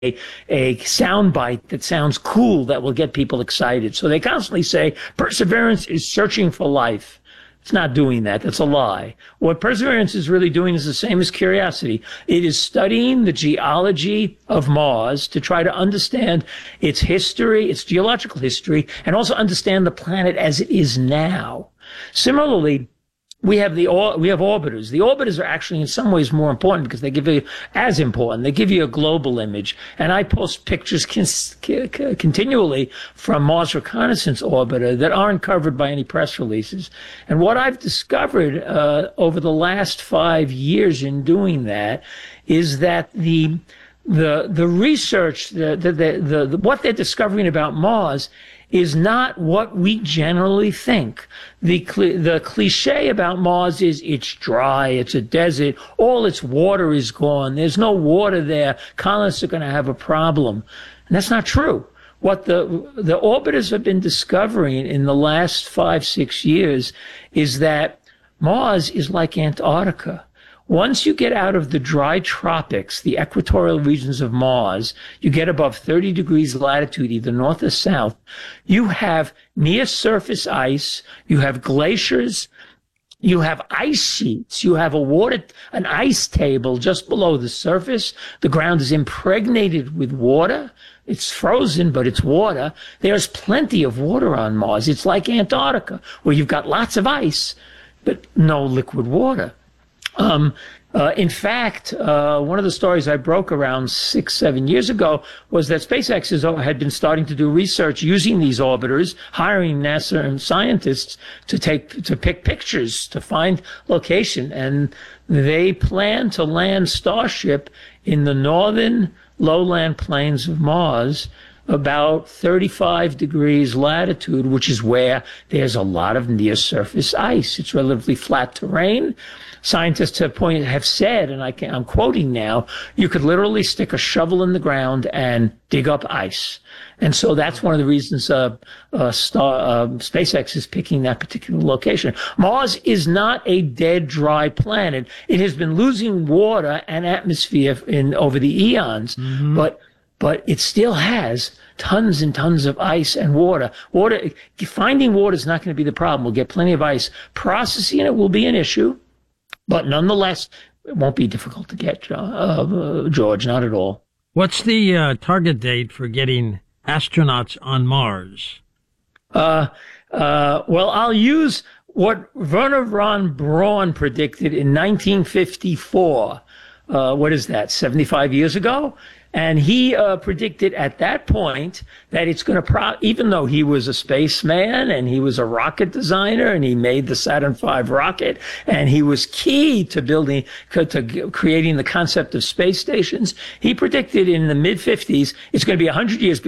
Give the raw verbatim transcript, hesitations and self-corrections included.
a, a soundbite that sounds cool that will get people excited. So they constantly say perseverance is searching for life. It's not doing that. That's a lie. What perseverance is really doing is the same as curiosity. It is studying the geology of Mars to try to understand its history, its geological history, and also understand the planet as it is now. Similarly, we have the we have orbiters. The orbiters are actually in some ways more important because they give you, as important, they give you a global image. And I post pictures continually from Mars Reconnaissance Orbiter that aren't covered by any press releases. And what I've discovered uh, over the last five years in doing that is that the the the research, the the the, the what they're discovering about Mars is not what we generally think. The, the cliche about Mars is it's dry, it's a desert, all its water is gone, there's no water there, colonists are going to have a problem. And that's not true. What the, the orbiters have been discovering in the last five, six years is that Mars is like Antarctica. Once you get out of the dry tropics, the equatorial regions of Mars, you get above thirty degrees latitude, either north or south, you have near surface ice, you have glaciers, you have ice sheets, you have a water, an ice table just below the surface. The ground is impregnated with water. It's frozen, but it's water. There's plenty of water on Mars. It's like Antarctica, where you've got lots of ice, but no liquid water. Um, uh, in fact, uh, one of the stories I broke around six, seven years ago was that SpaceX is, had been starting to do research using these orbiters, hiring NASA and scientists to take, to pick pictures, to find location. And they plan to land Starship in the northern lowland plains of Mars, about thirty-five degrees latitude, which is where there's a lot of near surface ice. It's relatively flat terrain. Scientists have pointed, have said, and I can, I'm quoting now, you could literally stick a shovel in the ground and dig up ice. And so that's one of the reasons uh, uh, Star, uh, SpaceX is picking that particular location. Mars is not a dead, dry planet. It has been losing water and atmosphere in over the eons, mm-hmm. but but it still has tons and tons of ice and water. Water, finding water is not going to be the problem. We'll get plenty of ice. Processing it will be an issue. But nonetheless, it won't be difficult to get, uh, uh, George, not at all. What's the uh, target date for getting astronauts on Mars? Uh, uh, well, I'll use what Wernher von Braun predicted in nineteen fifty-four. Uh, what is that, seventy-five years ago? And he uh, predicted at that point that it's going to, pro- even though he was a spaceman and he was a rocket designer and he made the Saturn five rocket and he was key to building, to creating the concept of space stations, he predicted in the mid fifties it's going to be one hundred years